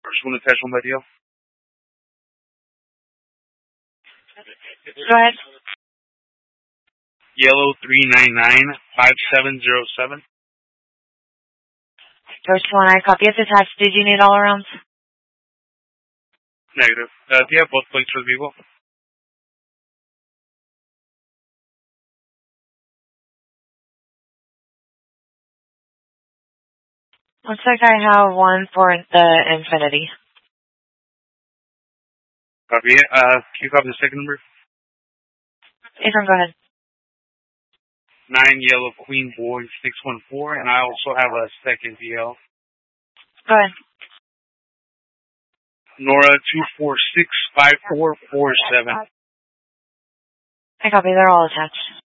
First one attached on by DL. Go ahead. Yellow 399-5707. First one, I copy. It's attached. Did you need all arounds? Negative. Do you have both plates for the vehicle? Looks like I have one for the Infinity. Copy it. Can you copy the second number? Ethan, go ahead. 9 Yellow Queen Boy 614, and I also have a second DL. Go ahead. Nora 246-5447. I copy. They're all attached.